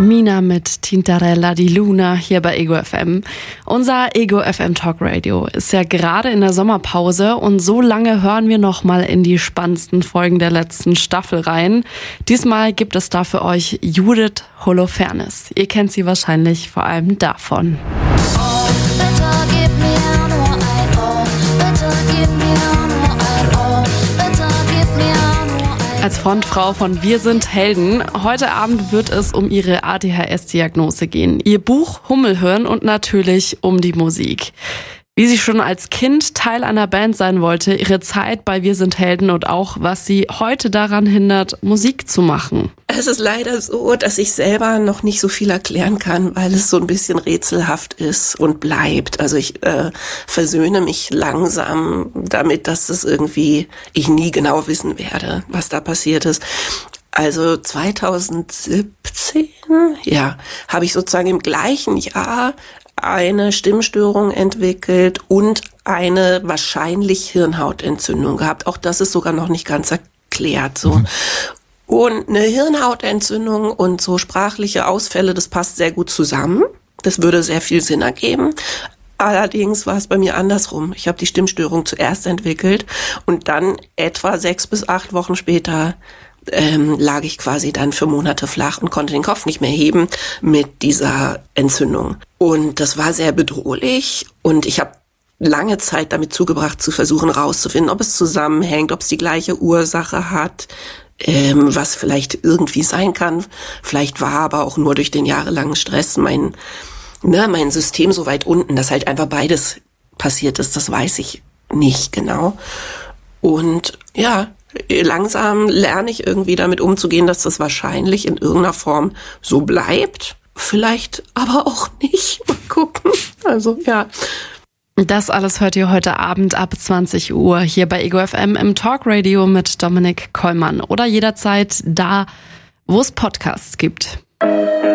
Mina mit Tintarella di Luna hier bei Ego FM. Unser Ego FM Talk Radio ist ja gerade in der Sommerpause und so lange hören wir noch mal in die spannendsten Folgen der letzten Staffel rein. Diesmal gibt es da für euch Judith Holofernes. Ihr kennt sie wahrscheinlich vor allem davon. Als Frontfrau von Wir sind Helden. Heute Abend wird es um ihre ADHS-Diagnose gehen, ihr Buch Hummelhirn und natürlich um die Musik. Wie sie schon als Kind Teil einer Band sein wollte, ihre Zeit bei Wir sind Helden und auch, was sie heute daran hindert, Musik zu machen. Es ist leider so, dass ich selber noch nicht so viel erklären kann, weil es so ein bisschen rätselhaft ist und bleibt. Also ich versöhne mich langsam damit, dass das irgendwie ich nie genau wissen werde, was da passiert ist. Also 2017, habe ich sozusagen im gleichen Jahr eine Stimmstörung entwickelt und eine wahrscheinlich Hirnhautentzündung gehabt. Auch das ist sogar noch nicht ganz erklärt, so. Und eine Hirnhautentzündung und so sprachliche Ausfälle, das passt sehr gut zusammen. Das würde sehr viel Sinn ergeben. Allerdings war es bei mir andersrum. Ich habe die Stimmstörung zuerst entwickelt und dann etwa 6 bis 8 Wochen später lag ich quasi dann für Monate flach und konnte den Kopf nicht mehr heben mit dieser Entzündung. Und das war sehr bedrohlich und ich habe lange Zeit damit zugebracht, zu versuchen rauszufinden, ob es zusammenhängt, ob es die gleiche Ursache hat, was vielleicht irgendwie sein kann. Vielleicht war aber auch nur durch den jahrelangen Stress mein System so weit unten, dass halt einfach beides passiert ist. Das weiß ich nicht genau. Und ja, langsam lerne ich irgendwie damit umzugehen, dass das wahrscheinlich in irgendeiner Form so bleibt. Vielleicht aber auch nicht. Mal gucken. Also, ja. Das alles hört ihr heute Abend ab 20 Uhr hier bei Ego FM im Talk Radio mit Dominik Kollmann oder jederzeit da, wo es Podcasts gibt.